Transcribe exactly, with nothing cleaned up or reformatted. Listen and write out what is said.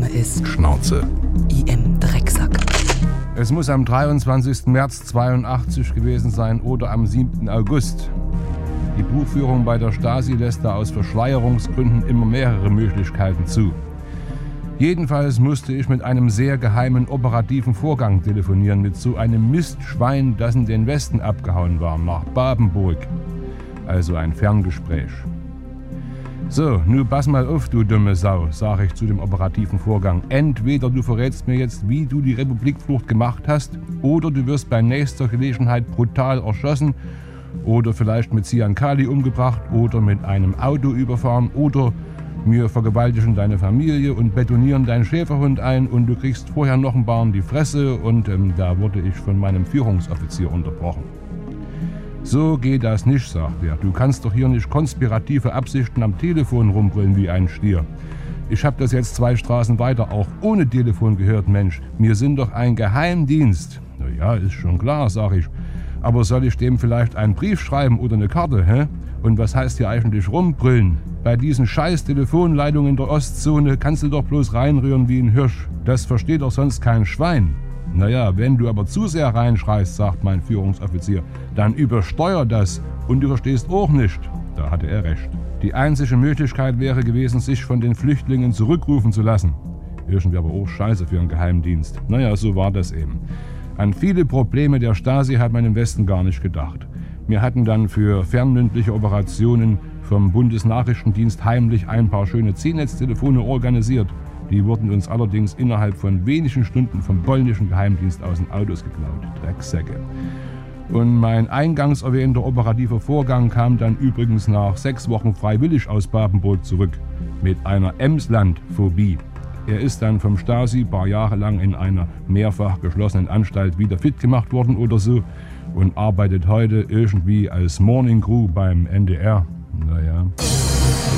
ist Schnauze. I M Drecksack. Es muss am dreiundzwanzigsten März zweiundachtzig gewesen sein oder am siebten August. Die Buchführung bei der Stasi lässt da aus Verschleierungsgründen immer mehrere Möglichkeiten zu. Jedenfalls musste ich mit einem sehr geheimen operativen Vorgang telefonieren, mit so einem Mistschwein, das in den Westen abgehauen war, nach Babenburg. Also ein Ferngespräch. So, nun pass mal auf, du dumme Sau, sage ich zu dem operativen Vorgang. Entweder du verrätst mir jetzt, wie du die Republikflucht gemacht hast, oder du wirst bei nächster Gelegenheit brutal erschossen, oder vielleicht mit Cyankali umgebracht, oder mit einem Auto überfahren, oder wir vergewaltigen deine Familie und betonieren deinen Schäferhund ein und du kriegst vorher noch ein Bar in die Fresse und ähm, da wurde ich von meinem Führungsoffizier unterbrochen. So geht das nicht, sagt er. Du kannst doch hier nicht konspirative Absichten am Telefon rumbrüllen wie ein Stier. Ich habe das jetzt zwei Straßen weiter auch ohne Telefon gehört, Mensch. Wir sind doch ein Geheimdienst. Na ja, ist schon klar, sag ich. Aber soll ich dem vielleicht einen Brief schreiben oder eine Karte, hä? Und was heißt hier eigentlich rumbrüllen? Bei diesen scheiß Telefonleitungen in der Ostzone kannst du doch bloß reinrühren wie ein Hirsch. Das versteht doch sonst kein Schwein. Naja, wenn du aber zu sehr reinschreist, sagt mein Führungsoffizier, dann übersteuer das und du verstehst auch nicht. Da hatte er recht. Die einzige Möglichkeit wäre gewesen, sich von den Flüchtlingen zurückrufen zu lassen. Irgendwie aber auch scheiße für einen Geheimdienst. Naja, so war das eben. An viele Probleme der Stasi hat man im Westen gar nicht gedacht. Wir hatten dann für fernmündliche Operationen vom Bundesnachrichtendienst heimlich ein paar schöne C-Netz-Telefone organisiert. Die wurden uns allerdings innerhalb von wenigen Stunden vom polnischen Geheimdienst aus den Autos geklaut. Drecksäcke. Und mein eingangs erwähnter operativer Vorgang kam dann übrigens nach sechs Wochen freiwillig aus Babenburg zurück. Mit einer Emsland-Phobie. Er ist dann vom Stasi ein paar Jahre lang in einer mehrfach geschlossenen Anstalt wieder fit gemacht worden oder so und arbeitet heute irgendwie als Morning Crew beim N D R. Naja.